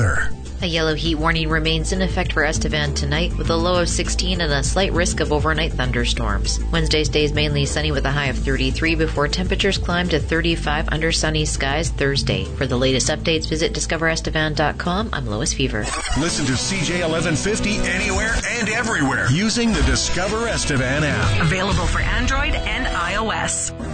weather. A yellow heat warning remains in effect for Estevan tonight with a low of 16 and a slight risk of overnight thunderstorms. Wednesday stays mainly sunny with a high of 33 before temperatures climb to 35 under sunny skies Thursday. For the latest updates, visit discoverestevan.com. I'm Lois Fever. Listen to CJ 1150 anywhere and everywhere using the Discover Estevan app. Available for Android and iOS.